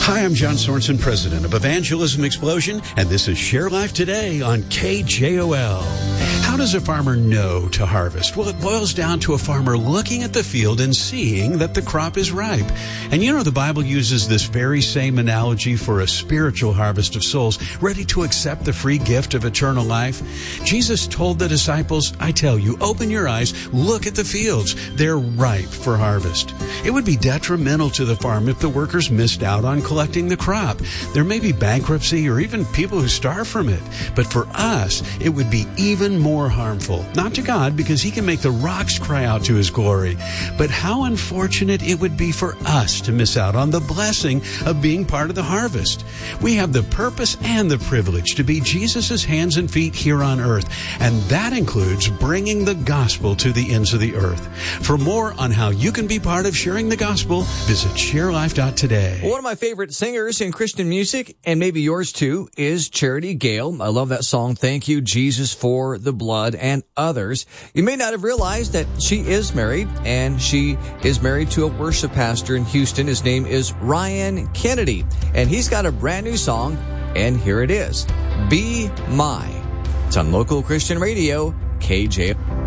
Hi, I'm John Sorensen, president of Evangelism Explosion, and this is Share Life Today on KJOL. How does a farmer know to harvest? Well, it boils down to a farmer looking at the field and seeing that the crop is ripe. And you know, the Bible uses this very same analogy for a spiritual harvest of souls ready to accept the free gift of eternal life. Jesus told the disciples, I tell you, open your eyes, look at the fields. They're ripe for harvest. It would be detrimental to the farm if the workers missed out on collecting the crop. There may be bankruptcy or even people who starve from it. But for us, it would be even more harmful. Not to God, because He can make the rocks cry out to His glory. But how unfortunate it would be for us to miss out on the blessing of being part of the harvest. We have the purpose and the privilege to be Jesus' hands and feet here on earth. And that includes bringing the gospel to the ends of the earth. For more on how you can be part of sharing the gospel, visit sharelife.today. One of my favorite singers in Christian music, and maybe yours too, is Charity Gale. I love that song, Thank You, Jesus, for the Blood, and others. You may not have realized that she is married, and she is married to a worship pastor in Houston. His name is Ryan Kennedy, and he's got a brand new song, and here it is, Be My. It's on local Christian radio, KJ.